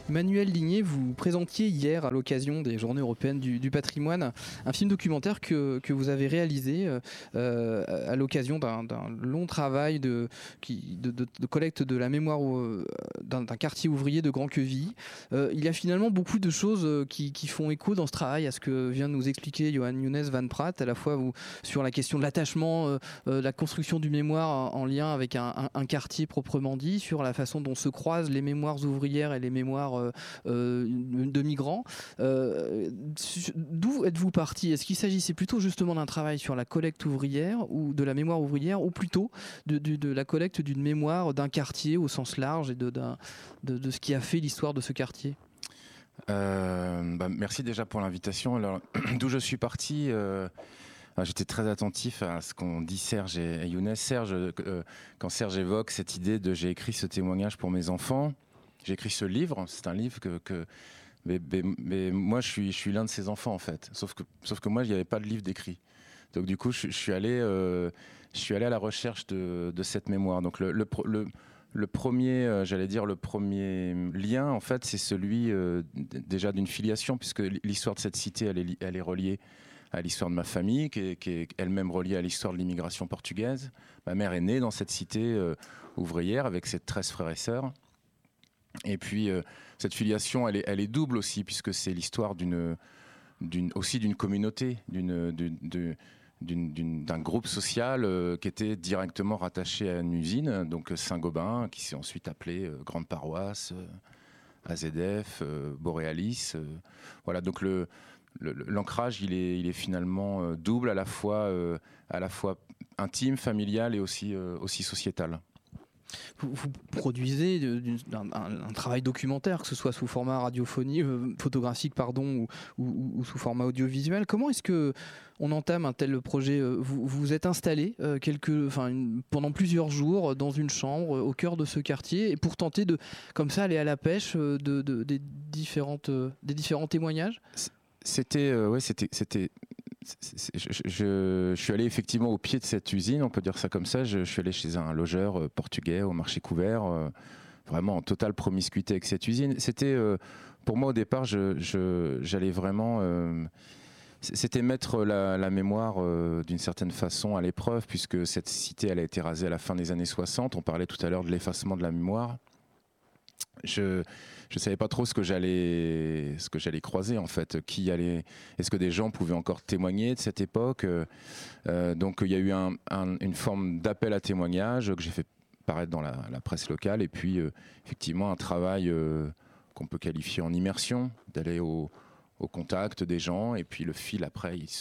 Manuel Ligné, vous présentiez hier à l'occasion des Journées européennes du patrimoine un film documentaire que vous avez réalisé à l'occasion d'un long travail de collecte de la mémoire d'un quartier ouvrier de Grand-Quevilly. Il y a finalement beaucoup de choses qui font écho dans ce travail à ce que vient de nous expliquer Johan Younes van Praat, à la fois sur la question de l'attachement, la construction du mémoire en lien avec un quartier proprement dit, sur la façon dont se croisent les mémoires ouvrières et les mémoires de migrants. D'où êtes-vous parti ? Est-ce qu'il s'agissait plutôt justement d'un travail sur la collecte ouvrière ou de la mémoire ouvrière, ou plutôt de la collecte d'une mémoire d'un quartier au sens large et de ce qui a fait l'histoire de ce quartier ? Merci déjà pour l'invitation. Alors, d'où je suis parti, j'étais très attentif à ce qu'ont dit Serge et Younes. Quand Serge évoque cette idée de j'ai écrit ce témoignage pour mes enfants, j'ai écrit ce livre, c'est un livre mais moi je suis l'un de ces enfants en fait. Sauf que moi il n'y avait pas de livre d'écrit. Donc du coup je suis allé à la recherche de cette mémoire. Donc le premier, le premier lien en fait, c'est celui déjà d'une filiation, puisque l'histoire de cette cité elle est reliée à l'histoire de ma famille, qui est elle-même reliée à l'histoire de l'immigration portugaise. Ma mère est née dans cette cité ouvrière avec ses 13 frères et sœurs. Et puis cette filiation, elle est double aussi, puisque c'est l'histoire aussi d'une communauté, d'un groupe social qui était directement rattaché à une usine, donc Saint-Gobain, qui s'est ensuite appelée Grande Paroisse, AZF, Borealis. Voilà, donc l'ancrage, il est finalement double, à la fois intime, familial et aussi sociétal. Vous produisez un travail documentaire, que ce soit sous format photographique ou sous format audiovisuel. Comment est-ce que on entame un tel projet ? Vous êtes installé pendant plusieurs jours dans une chambre au cœur de ce quartier, et pour tenter de, comme ça, aller à la pêche des différents témoignages. Je suis allé effectivement au pied de cette usine, on peut dire ça comme ça. Je suis allé chez un logeur portugais au marché couvert, vraiment en totale promiscuité avec cette usine. C'était pour moi au départ, j'allais vraiment, c'était mettre la mémoire d'une certaine façon à l'épreuve, puisque cette cité elle a été rasée à la fin des années 60. On parlait tout à l'heure de l'effacement de la mémoire. Je savais pas trop ce que j'allais croiser en fait. Est-ce que des gens pouvaient encore témoigner de cette époque ? Donc il y a eu une forme d'appel à témoignage que j'ai fait paraître dans la presse locale, et puis effectivement un travail qu'on peut qualifier en immersion, d'aller au contact des gens, et puis le fil après il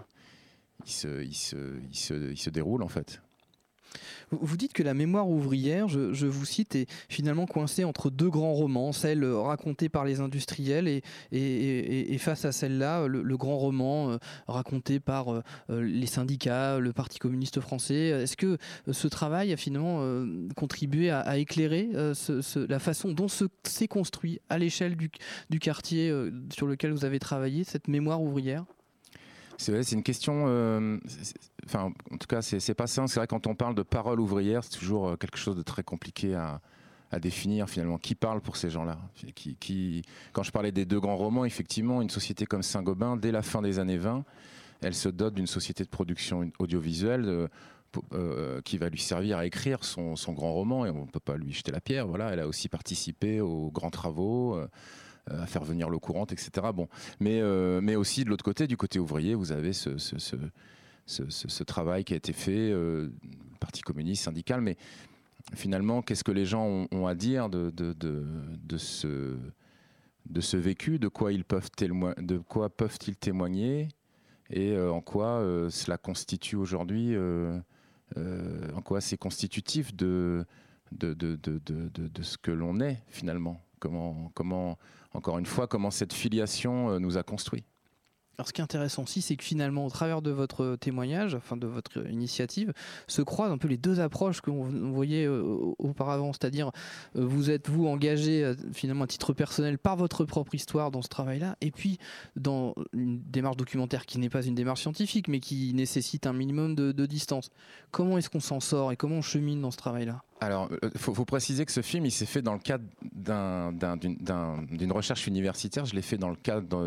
se déroule en fait. Vous dites que la mémoire ouvrière, je vous cite, est finalement coincée entre deux grands romans, celle racontée par les industriels et face à celle-là, le grand roman raconté par les syndicats, le Parti communiste français. Est-ce que ce travail a finalement contribué à éclairer la façon dont s'est construit à l'échelle du quartier sur lequel vous avez travaillé, cette mémoire ouvrière ? C'est vrai, c'est une question. En tout cas, c'est pas simple. C'est vrai, quand on parle de parole ouvrière, c'est toujours quelque chose de très compliqué à définir finalement. Qui parle pour ces gens-là ? Quand je parlais des deux grands romans, effectivement, une société comme Saint-Gobain, dès la fin des années 20, elle se dote d'une société de production audiovisuelle qui va lui servir à écrire son grand roman, et on ne peut pas lui jeter la pierre. Voilà, elle a aussi participé aux grands travaux. À faire venir l'eau courante, etc. Bon, mais aussi de l'autre côté, du côté ouvrier, vous avez ce travail qui a été fait, Parti communiste, syndical, mais finalement, qu'est-ce que les gens ont à dire de ce vécu, de quoi peuvent-ils témoigner, et en quoi cela constitue aujourd'hui, en quoi c'est constitutif de ce que l'on est finalement. Comment, encore une fois, comment cette filiation nous a construit. Alors, ce qui est intéressant aussi, c'est que finalement, au travers de votre témoignage, enfin de votre initiative, se croisent un peu les deux approches que vous voyez auparavant. C'est-à-dire, vous êtes, vous, engagé finalement à titre personnel par votre propre histoire dans ce travail-là, et puis dans une démarche documentaire qui n'est pas une démarche scientifique, mais qui nécessite un minimum de distance. Comment est-ce qu'on s'en sort et comment on chemine dans ce travail-là ? Alors, faut préciser que ce film, il s'est fait dans le cadre d'une recherche universitaire. Je l'ai fait dans le cadre